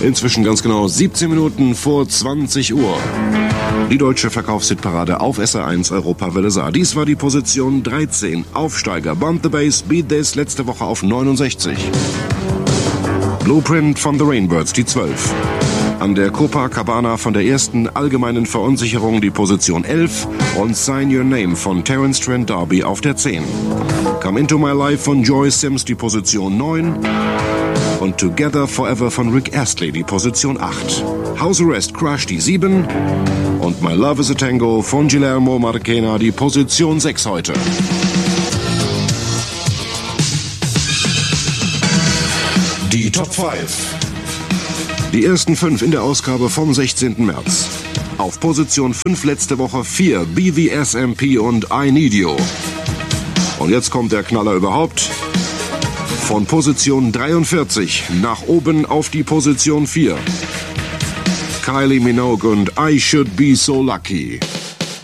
Inzwischen ganz genau 17 Minuten vor 20 Uhr. Die deutsche Verkaufshitparade auf SR1 Europawelle sah. Dies war die Position 13. Aufsteiger Bump the Bass, Beat This, letzte Woche auf 69. Blueprint von The Rainbirds, die 12. An der Copacabana von der ersten allgemeinen Verunsicherung die Position 11 und Sign Your Name von Terence Trent D'Arby auf der 10. Come Into My Life von Joyce Sims die Position 9 und Together Forever von Rick Astley die Position 8. House Arrest Crush die 7 und My Love is a Tango von Guillermo Marchena die Position 6 heute. Die Top 5. Die ersten 5 in der Ausgabe vom 16. März. Auf Position 5 letzte Woche 4 BVSMP und I Need You. Und jetzt kommt der Knaller überhaupt. Von Position 43 nach oben auf die Position 4. Kylie Minogue und I Should Be So Lucky.